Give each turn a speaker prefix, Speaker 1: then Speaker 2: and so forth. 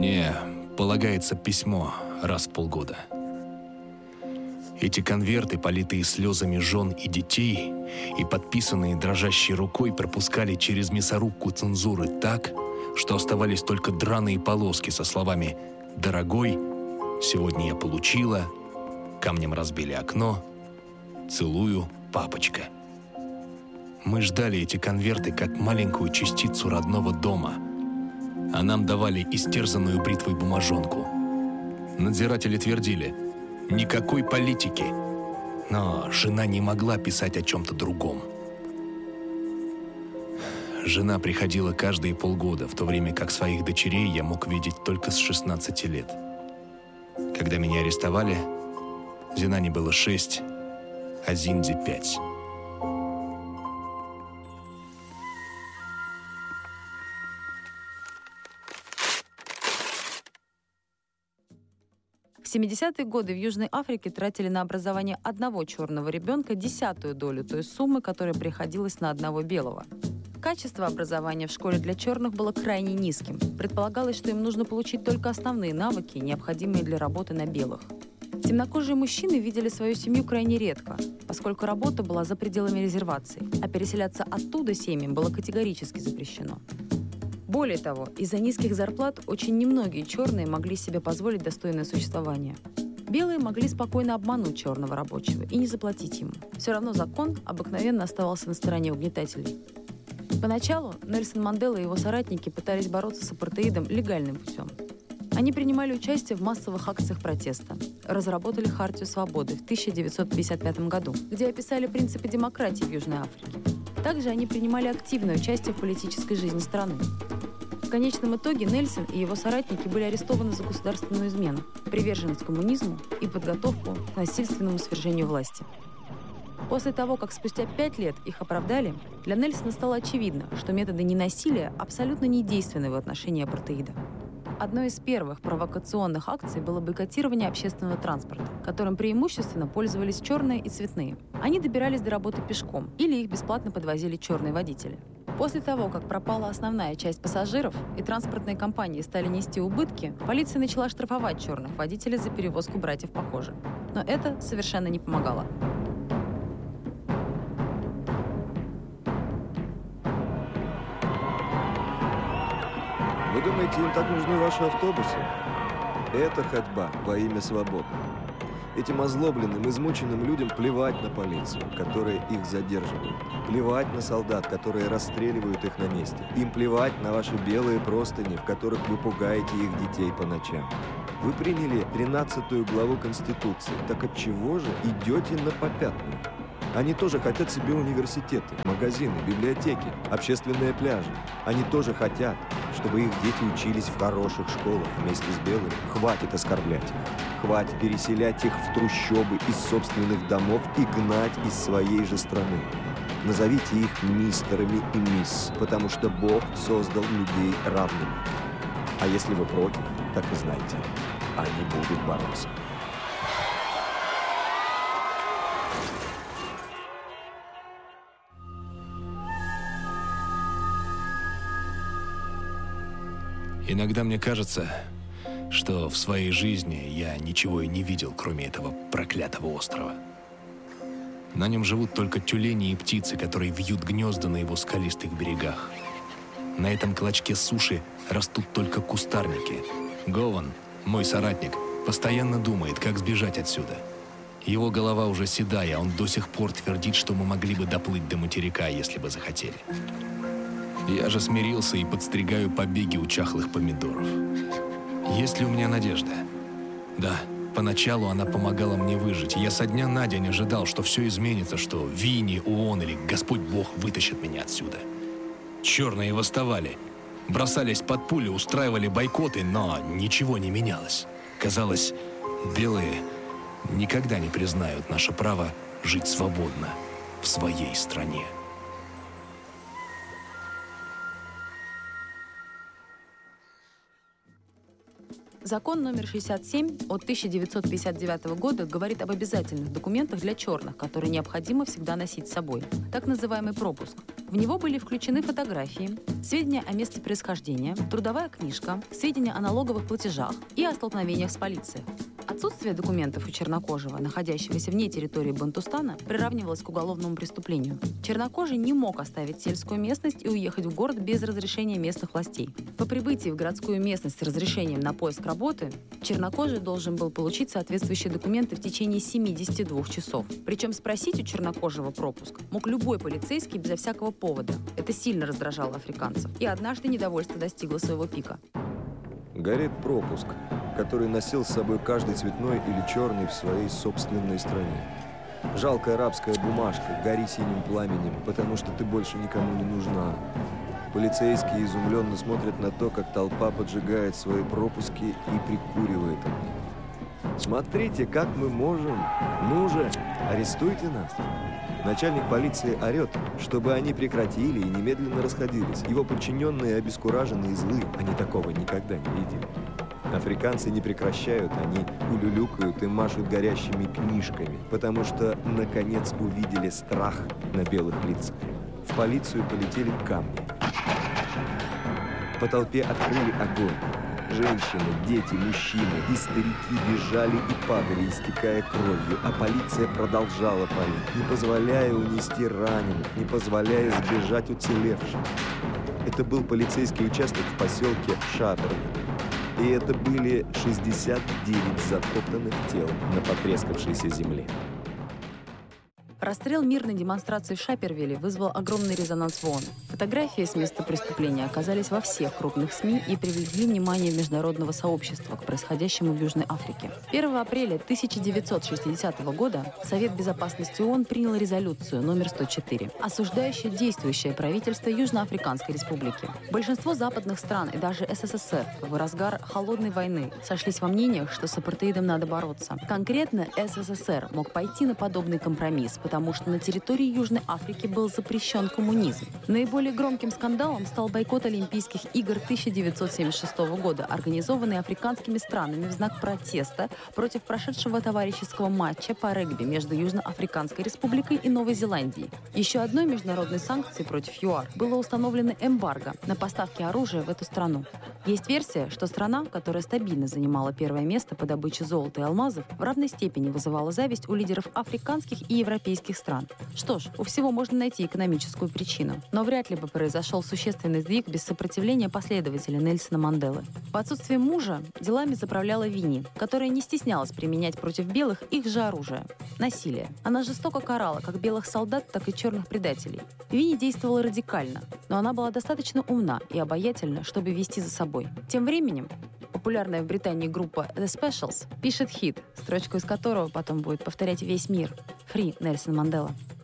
Speaker 1: Мне полагается письмо раз в полгода. Эти конверты, политые слезами жен и детей и подписанные дрожащей рукой, пропускали через мясорубку цензуры так, что оставались только драные полоски со словами «Дорогой, сегодня я получила», «Камнем разбили окно», «Целую, папочка». Мы ждали эти конверты как маленькую частицу родного дома, а нам давали истерзанную бритвой бумажонку. Надзиратели твердили: никакой политики. Но жена не могла писать о чем-то другом. Жена приходила каждые полгода, в то время как своих дочерей я мог видеть только с 16 лет. Когда меня арестовали, Зинане было 6, а Зинде 5.
Speaker 2: В 70-е годы в Южной Африке тратили на образование одного черного ребенка 10-ю долю той суммы, которая приходилась на одного белого. Качество образования в школе для черных было крайне низким. Предполагалось, что им нужно получить только основные навыки, необходимые для работы на белых. Темнокожие мужчины видели свою семью крайне редко, поскольку работа была за пределами резервации, а переселяться оттуда семьям было категорически запрещено. Более того, из-за низких зарплат очень немногие черные могли себе позволить достойное существование. Белые могли спокойно обмануть черного рабочего и не заплатить ему. Все равно закон обыкновенно оставался на стороне угнетателей. Поначалу Нельсон Мандела и его соратники пытались бороться с апартеидом легальным путем. Они принимали участие в массовых акциях протеста, разработали Хартию свободы в 1955 году, где описали принципы демократии в Южной Африке. Также они принимали активное участие в политической жизни страны. В конечном итоге Нельсон и его соратники были арестованы за государственную измену, приверженность коммунизму и подготовку к насильственному свержению власти. После того, как спустя 5 лет их оправдали, для Нельсона стало очевидно, что методы ненасилия абсолютно недейственны в отношении апартеида. Одной из первых провокационных акций было бойкотирование общественного транспорта, которым преимущественно пользовались черные и цветные. Они добирались до работы пешком или их бесплатно подвозили черные водители. После того, как пропала основная часть пассажиров и транспортные компании стали нести убытки, полиция начала штрафовать черных водителей за перевозку братьев по коже. Но это совершенно не помогало.
Speaker 3: Вы думаете, им так нужны ваши автобусы? Это ходьба во имя свободы. Этим озлобленным, измученным людям плевать на полицию, которая их задерживает. Плевать на солдат, которые расстреливают их на месте. Им плевать на ваши белые простыни, в которых вы пугаете их детей по ночам. Вы приняли 13-ю главу Конституции. Так отчего же идете на попятную? Они тоже хотят себе университеты, магазины, библиотеки, общественные пляжи. Они тоже хотят, чтобы их дети учились в хороших школах вместе с белыми. Хватит оскорблять их. Хватит переселять их в трущобы из собственных домов и гнать из своей же страны. Назовите их мистерами и мисс, потому что Бог создал людей равными. А если вы против, так и знайте, они будут бороться.
Speaker 1: Иногда мне кажется, что в своей жизни я ничего и не видел, кроме этого проклятого острова. На нем живут только тюлени и птицы, которые вьют гнезда на его скалистых берегах. На этом клочке суши растут только кустарники. Гован, мой соратник, постоянно думает, как сбежать отсюда. Его голова уже седая, он до сих пор твердит, что мы могли бы доплыть до материка, если бы захотели. Я же смирился и подстригаю побеги у чахлых помидоров. Есть ли у меня надежда? Да, поначалу она помогала мне выжить. Я со дня на день ожидал, что все изменится, что Винни, ООН или Господь Бог вытащит меня отсюда. Черные восставали, бросались под пули, устраивали бойкоты, но ничего не менялось. Казалось, белые никогда не признают наше право жить свободно в своей стране.
Speaker 2: Закон номер 67 от 1959 года говорит об обязательных документах для черных, которые необходимо всегда носить с собой. Так называемый пропуск. В него были включены фотографии, сведения о месте происхождения, трудовая книжка, сведения о налоговых платежах и о столкновениях с полицией. Отсутствие документов у чернокожего, находящегося вне территории Бантустана, приравнивалось к уголовному преступлению. Чернокожий не мог оставить сельскую местность и уехать в город без разрешения местных властей. По прибытии в городскую местность с разрешением на поиск работы, чернокожий должен был получить соответствующие документы в течение 72 часов. Причем спросить у чернокожего пропуск мог любой полицейский безо всякого повода. Это сильно раздражало африканцев. И однажды недовольство достигло своего пика.
Speaker 3: Горит пропуск, который носил с собой каждый цветной или черный в своей собственной стране. Жалкая рабская бумажка, гори синим пламенем, потому что ты больше никому не нужна. Полицейские изумленно смотрят на то, как толпа поджигает свои пропуски и прикуривает от них. «Смотрите, как мы можем! Ну же, арестуйте нас!» Начальник полиции орет, чтобы они прекратили и немедленно расходились. Его подчиненные обескуражены и злы, они такого никогда не видели. Африканцы не прекращают, они улюлюкают и машут горящими книжками, потому что, наконец, увидели страх на белых лицах. В полицию полетели камни. По толпе открыли огонь. Женщины, дети, мужчины и старики бежали и падали, истекая кровью, а полиция продолжала палить, не позволяя унести раненых, не позволяя сбежать уцелевшим. Это был полицейский участок в поселке Шапервиль. И это были 69 затоптанных тел на потрескавшейся земле.
Speaker 2: Расстрел мирной демонстрации в Шапервилле вызвал огромный резонанс в ООН. Фотографии с места преступления оказались во всех крупных СМИ и привлекли внимание международного сообщества к происходящему в Южной Африке. 1 апреля 1960 года Совет безопасности ООН принял резолюцию номер 104, осуждающую действующее правительство Южноафриканской Республики. Большинство западных стран и даже СССР в разгар холодной войны сошлись во мнениях, что с апартеидом надо бороться. Конкретно СССР мог пойти на подобный компромисс, потому что на территории Южной Африки был запрещен коммунизм. Наиболее громким скандалом стал бойкот Олимпийских игр 1976 года, организованный африканскими странами в знак протеста против прошедшего товарищеского матча по регби между Южноафриканской Республикой и Новой Зеландией. Еще одной международной санкцией против ЮАР было установлено эмбарго на поставки оружия в эту страну. Есть версия, что страна, которая стабильно занимала первое место по добыче золота и алмазов, в равной степени вызывала зависть у лидеров африканских и европейских стран. Что ж, у всего можно найти экономическую причину. Но вряд ли бы произошел существенный сдвиг без сопротивления последователей Нельсона Манделы. В отсутствие мужа делами заправляла Винни, которая не стеснялась применять против белых их же оружие – насилие. Она жестоко карала как белых солдат, так и черных предателей. Винни действовала радикально, но она была достаточно умна и обаятельна, чтобы вести за собой. Тем временем популярная в Британии группа The Specials пишет хит, строчку из которого потом будет повторять весь мир – «Free Нельсон Мандела».